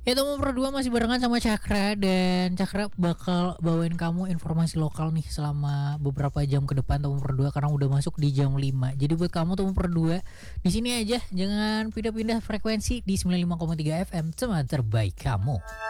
Ya Tomo berdua masih barengan sama Cakra. Dan Cakra bakal bawain kamu informasi lokal nih selama beberapa jam ke depan Tomo berdua, karena udah masuk di jam 5. Jadi buat kamu Tomo berdua di sini aja, jangan pindah-pindah frekuensi di 95,3 FM, teman terbaik kamu.